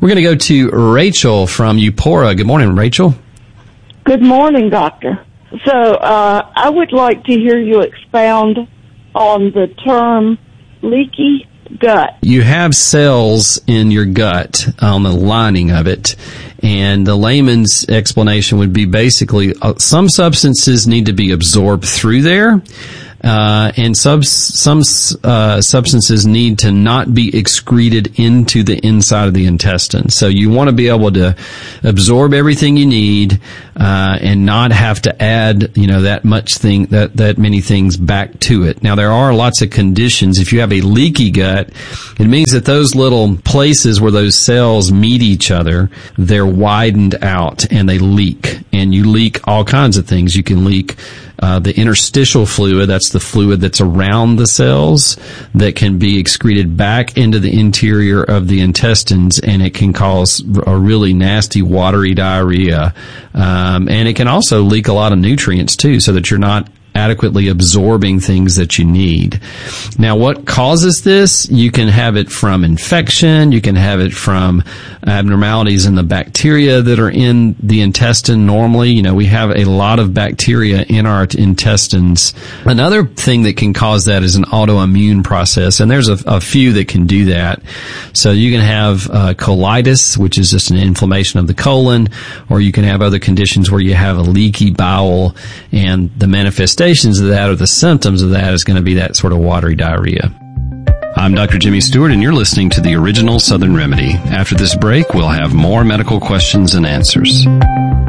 We're going to go to Rachel from Eupora. Good morning, Rachel. Good morning, Doctor. So I would like to hear you expound on the term leaky gut. You have cells in your gut on the lining of it, and the layman's explanation would be basically some substances need to be absorbed through there, and some substances need to not be excreted into the inside of the intestine. So you want to be able to absorb everything you need, and not have to add, that many things back to it. Now, there are lots of conditions. If you have a leaky gut, it means that those little places where those cells meet each other, they're widened out and they leak. And you leak all kinds of things. You can leak the interstitial fluid, that's the fluid that's around the cells, that can be excreted back into the interior of the intestines, and it can cause a really nasty watery diarrhea. And it can also leak a lot of nutrients too, so that you're not adequately absorbing things that you need. Now, what causes this? You can have it from infection. You can have it from abnormalities in the bacteria that are in the intestine normally. We have a lot of bacteria in our intestines. Another thing that can cause that is an autoimmune process, and there's a few that can do that. So you can have colitis, which is just an inflammation of the colon, or you can have other conditions where you have a leaky bowel, and the manifestation of that, or the symptoms of that, is going to be that sort of watery diarrhea. I'm Dr. Jimmy Stewart, and you're listening to the Original Southern Remedy. After this break, we'll have more medical questions and answers.